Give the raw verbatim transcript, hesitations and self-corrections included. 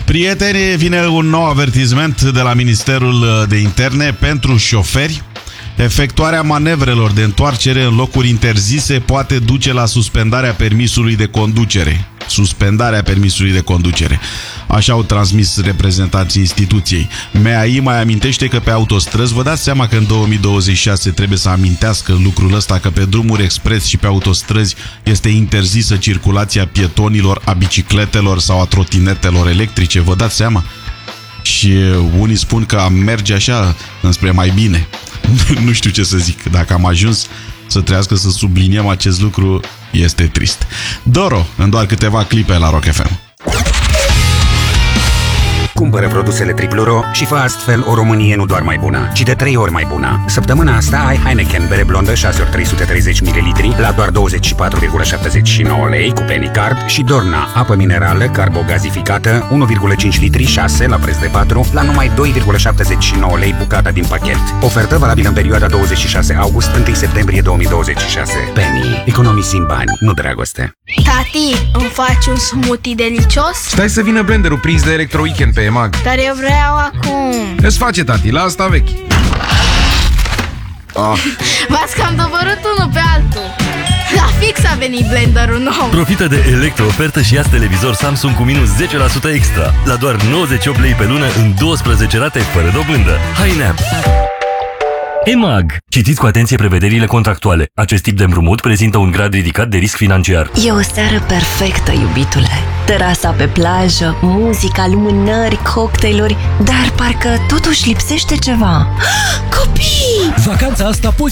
Prieteni, vine un nou avertisment de la Ministerul de Interne pentru șoferi. Efectuarea manevrelor de întoarcere în locuri interzise poate duce la suspendarea permisului de conducere. Suspendarea permisului de conducere. Așa au transmis reprezentanții instituției. M A I mai amintește că pe autostrăzi, vă dați seama că în două mii douăzeci și șase trebuie să amintească lucrul ăsta, că pe drumuri expres și pe autostrăzi este interzisă circulația pietonilor, a bicicletelor sau a trotinetelor electrice. Vă dați seama? Și unii spun că am merge așa înspre mai bine. Nu știu ce să zic. Dacă am ajuns să trească să subliniem acest lucru, este trist. Doro, în doar câteva clipe la Rock F M. Cumpără produsele Tripluro și fă astfel o Românie nu doar mai bună, ci de trei ori mai bună. Săptămâna asta ai Heineken bere blondă șase ori trei sute treizeci de mililitri la doar douăzeci și patru virgulă șaptezeci și nouă lei cu penny card și Dorna, apă minerală carbogazificată unu virgulă cinci litri șase la preț de patru la numai doi virgulă șaptezeci și nouă lei bucata din pachet. Ofertă valabilă în perioada douăzeci și șase august - unu septembrie două mii douăzeci și șase. Penny, economisim bani, nu dragoste. Tati, îmi faci un smoothie delicios? Stai să vină blenderul prins de Electro Weekend pe EMAG. Dar eu vreau acum. Îți face, tati, la asta vechi. Ah. V-ați cam dobărât unul pe altul. La fix a venit blenderul nou. Profită de electro-ofertă și ia-ți televizor Samsung cu minus zece la sută extra la doar nouăzeci și opt lei pe lună în douăsprezece rate fără dobândă. Hai în app! EMAG. Citiți cu atenție prevederile contractuale. Acest tip de împrumut prezintă un grad ridicat de risc financiar. E o seară perfectă, iubitule. Terasa pe plajă, muzica, lumânări, cocktailuri, dar parcă totuși lipsește ceva. Copii! Vacanța asta poți